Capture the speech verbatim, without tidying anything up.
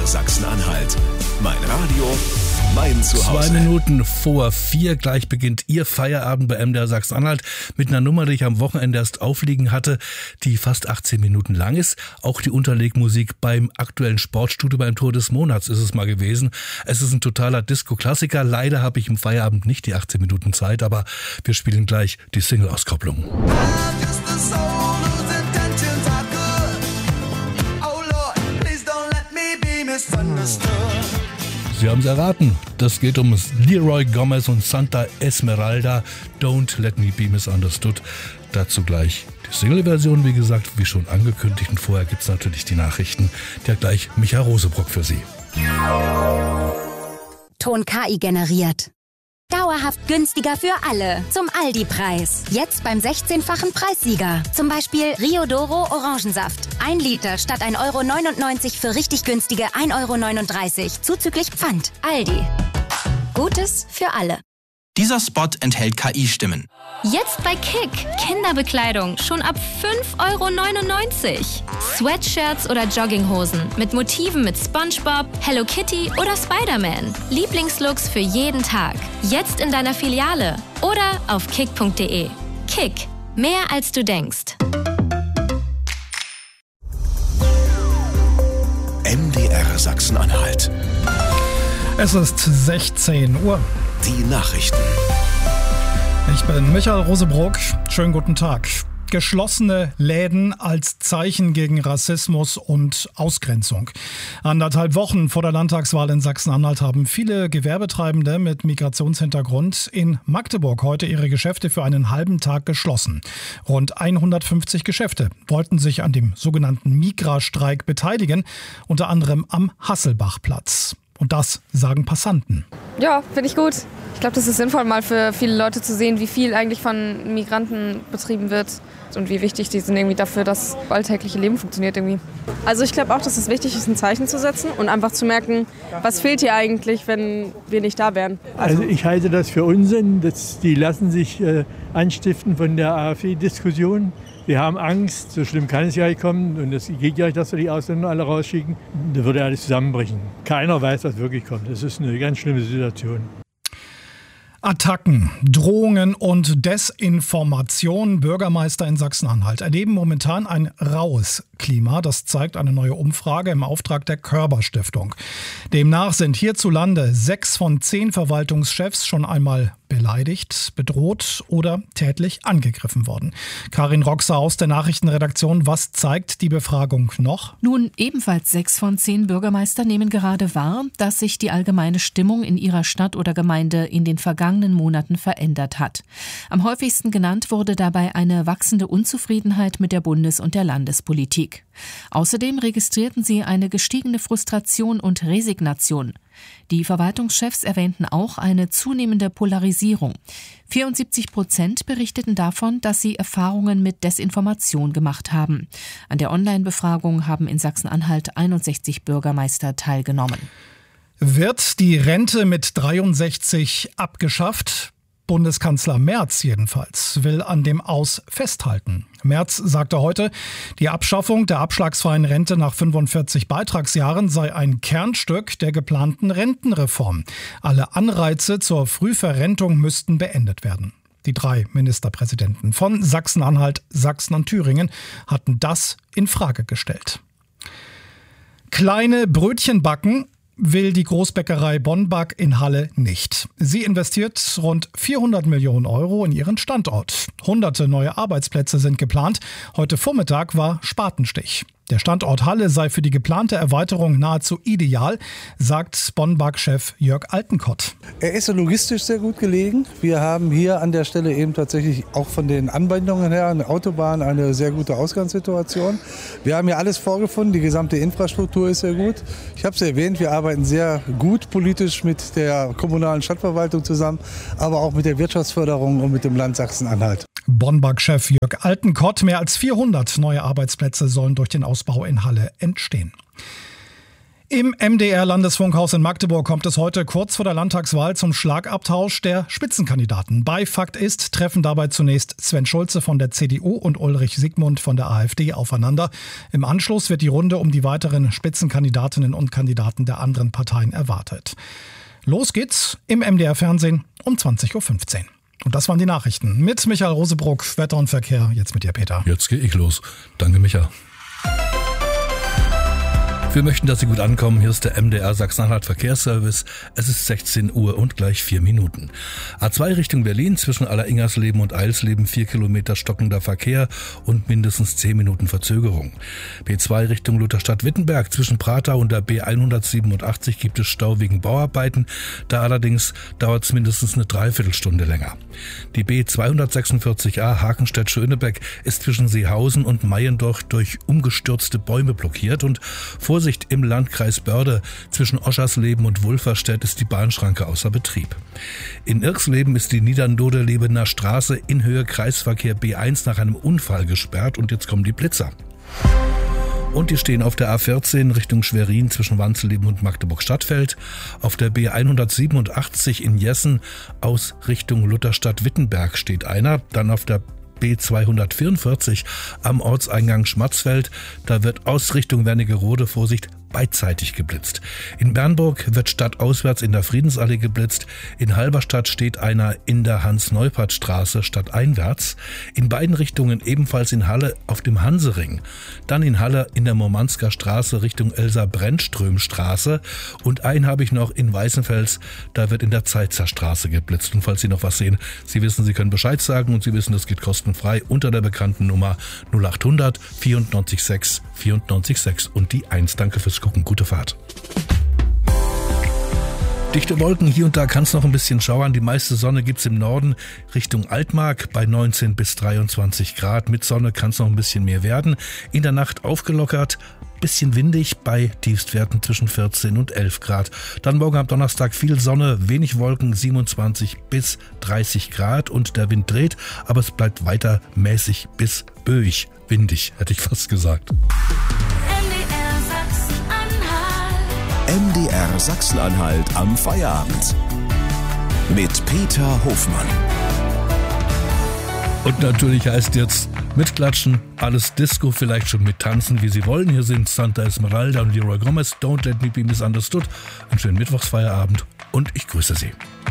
Sachsen-Anhalt. Mein Radio, mein Zuhause. Zwei Minuten vor vier, gleich beginnt Ihr Feierabend bei M D R Sachsen-Anhalt mit einer Nummer, die ich am Wochenende erst aufliegen hatte, die fast achtzehn Minuten lang ist. Auch die Unterlegmusik beim aktuellen Sportstudio beim Tor des Monats ist es mal gewesen. Es ist ein totaler Disco-Klassiker. Leider habe ich im Feierabend nicht die achtzehn Minuten Zeit, aber wir spielen gleich die Single-Auskopplung. Sie haben es erraten. Das geht um Leroy Gomez und Santa Esmeralda. Don't Let Me Be Misunderstood. Dazu gleich die Single-Version, wie gesagt, wie schon angekündigt. Und vorher gibt es natürlich die Nachrichten. Der gleich Micha Rosebrock für Sie. Ton K I generiert. Dauerhaft günstiger für alle. Zum Aldi-Preis. Jetzt beim sechzehnfachen Preissieger. Zum Beispiel Rio Doro Orangensaft. Ein Liter statt ein Euro neunundneunzig für richtig günstige ein Euro neununddreißig. Zuzüglich Pfand. Aldi. Gutes für alle. Dieser Spot enthält K I-Stimmen. Jetzt bei Kick. Kinderbekleidung schon ab fünf Euro neunundneunzig. Sweatshirts oder Jogginghosen mit Motiven mit SpongeBob, Hello Kitty oder Spider-Man. Lieblingslooks für jeden Tag. Jetzt in deiner Filiale oder auf kick punkt de. Kick. Mehr als du denkst. M D R Sachsen-Anhalt. Es ist sechzehn Uhr. Die Nachrichten. Ich bin Michael Rosebrock. Schönen guten Tag. Geschlossene Läden als Zeichen gegen Rassismus und Ausgrenzung. Anderthalb Wochen vor der Landtagswahl in Sachsen-Anhalt haben viele Gewerbetreibende mit Migrationshintergrund in Magdeburg heute ihre Geschäfte für einen halben Tag geschlossen. Rund hundertfünfzig Geschäfte wollten sich an dem sogenannten Migra-Streik beteiligen, unter anderem am Hasselbachplatz. Und das sagen Passanten. Ja, finde ich gut. Ich glaube, das ist sinnvoll, mal für viele Leute zu sehen, wie viel eigentlich von Migranten betrieben wird und wie wichtig die sind irgendwie dafür, dass das alltägliche Leben funktioniert irgendwie. Also ich glaube auch, dass es wichtig ist, ein Zeichen zu setzen und einfach zu merken, was fehlt hier eigentlich, wenn wir nicht da wären. Also ich halte das für Unsinn. Das, die lassen sich äh, anstiften von der AfD-Diskussion. Wir haben Angst, so schlimm kann es ja nicht kommen und es geht ja nicht, dass wir die Ausländer alle rausschicken. Da würde alles zusammenbrechen. Keiner weiß, was wirklich kommt. Das ist eine ganz schlimme Situation. Attacken, Drohungen und Desinformation. Bürgermeister in Sachsen-Anhalt erleben momentan ein raues Klima. Das zeigt eine neue Umfrage im Auftrag der Körber-Stiftung. Demnach sind hierzulande sechs von zehn Verwaltungschefs schon einmal beleidigt, bedroht oder tätlich angegriffen worden. Karin Roxer aus der Nachrichtenredaktion. Was zeigt die Befragung noch? Nun, ebenfalls sechs von zehn Bürgermeister nehmen gerade wahr, dass sich die allgemeine Stimmung in ihrer Stadt oder Gemeinde in den vergangenen Monaten verändert hat. Am häufigsten genannt wurde dabei eine wachsende Unzufriedenheit mit der Bundes- und der Landespolitik. Außerdem registrierten sie eine gestiegene Frustration und Resignation. Die Verwaltungschefs erwähnten auch eine zunehmende Polarisierung. vierundsiebzig Prozent berichteten davon, dass sie Erfahrungen mit Desinformation gemacht haben. An der Online-Befragung haben in Sachsen-Anhalt einundsechzig Bürgermeister teilgenommen. Wird die Rente mit dreiundsechzig abgeschafft? Bundeskanzler Merz jedenfalls will an dem Aus festhalten. Merz sagte heute, die Abschaffung der abschlagsfreien Rente nach fünfundvierzig Beitragsjahren sei ein Kernstück der geplanten Rentenreform. Alle Anreize zur Frühverrentung müssten beendet werden. Die drei Ministerpräsidenten von Sachsen-Anhalt, Sachsen und Thüringen hatten das in Frage gestellt. Kleine Brötchen backen will die Großbäckerei Bonback in Halle nicht. Sie investiert rund vierhundert Millionen Euro in ihren Standort. Hunderte neue Arbeitsplätze sind geplant. Heute Vormittag war Spatenstich. Der Standort Halle sei für die geplante Erweiterung nahezu ideal, sagt Bonback-Chef Jörg Altenkott. Er ist logistisch sehr gut gelegen. Wir haben hier an der Stelle eben tatsächlich auch von den Anbindungen her, eine Autobahn, eine sehr gute Ausgangssituation. Wir haben hier alles vorgefunden, die gesamte Infrastruktur ist sehr gut. Ich habe es erwähnt, wir arbeiten sehr gut politisch mit der kommunalen Stadtverwaltung zusammen, aber auch mit der Wirtschaftsförderung und mit dem Land Sachsen-Anhalt. Bonback-Chef Jörg Altenkott, mehr als vierhundert neue Arbeitsplätze sollen durch den Ausbau in Halle entstehen. Im M D R-Landesfunkhaus in Magdeburg kommt es heute kurz vor der Landtagswahl zum Schlagabtausch der Spitzenkandidaten. Bei Fakt ist treffen dabei zunächst Sven Schulze von der C D U und Ulrich Siegmund von der AfD aufeinander. Im Anschluss wird die Runde um die weiteren Spitzenkandidatinnen und Kandidaten der anderen Parteien erwartet. Los geht's im M D R-Fernsehen um zwanzig Uhr fünfzehn. Und das waren die Nachrichten mit Michael Rosebruck, Wetter und Verkehr. Jetzt mit dir, Peter. Jetzt gehe ich los. Danke, Micha. Wir möchten, dass Sie gut ankommen. Hier ist der M D R Sachsen-Anhalt Verkehrsservice. Es ist sechzehn Uhr und gleich vier Minuten. A zwei Richtung Berlin zwischen Aller-Ingersleben und Eilsleben vier Kilometer stockender Verkehr und mindestens zehn Minuten Verzögerung. B zwei Richtung Lutherstadt-Wittenberg zwischen Pratau und der B hundertsiebenundachtzig gibt es Stau wegen Bauarbeiten. Da allerdings dauert es mindestens eine Dreiviertelstunde länger. Die B zweihundertsechsundvierzig A Hakenstedt-Schönebeck ist zwischen Seehausen und Meiendorf durch umgestürzte Bäume blockiert und vor Vorsicht im Landkreis Börde. Zwischen Oschersleben und Wulferstedt ist die Bahnschranke außer Betrieb. In Irksleben ist die Niederndoderlebener Straße in Höhe Kreisverkehr B eins nach einem Unfall gesperrt und jetzt kommen die Blitzer. Und die stehen auf der A vierzehn Richtung Schwerin zwischen Wanzelleben und Magdeburg-Stadtfeld, auf der B hundertsiebenundachtzig in Jessen aus Richtung Lutherstadt-Wittenberg steht einer, dann auf der B zweihundertvierundvierzig am Ortseingang Schmatzfeld. Da wird aus Richtung Wernigerode, Vorsicht, beidseitig geblitzt. In Bernburg wird stadtauswärts in der Friedensallee geblitzt. In Halberstadt steht einer in der Hans-Neupert-Straße stadteinwärts. In beiden Richtungen ebenfalls in Halle auf dem Hansering. Dann in Halle in der Murmansker Straße Richtung Elsa-Brennström-Straße. Und einen habe ich noch in Weißenfels. Da wird in der Zeitzer Straße geblitzt. Und falls Sie noch was sehen, Sie wissen, Sie können Bescheid sagen und Sie wissen, das geht kostenfrei unter der bekannten Nummer null achthundert vierundneunzig sechs vierundneunzig sechs und die eins. Danke fürs Gucken. Gute Fahrt. Dichte Wolken, hier und da kann es noch ein bisschen schauern. Die meiste Sonne gibt's im Norden Richtung Altmark bei neunzehn bis dreiundzwanzig Grad. Mit Sonne kann es noch ein bisschen mehr werden. In der Nacht aufgelockert, bisschen windig bei Tiefstwerten zwischen vierzehn und elf Grad. Dann morgen am Donnerstag viel Sonne, wenig Wolken, siebenundzwanzig bis dreißig Grad und der Wind dreht, aber es bleibt weiter mäßig bis böig. Windig, hätte ich fast gesagt. M D R Sachsen-Anhalt am Feierabend mit Peter Hofmann. Und natürlich heißt jetzt mitklatschen, alles Disco, vielleicht schon mit tanzen, wie Sie wollen. Hier sind Santa Esmeralda und Leroy Gomez. Don't let me be misunderstood. Einen schönen Mittwochsfeierabend und ich grüße Sie.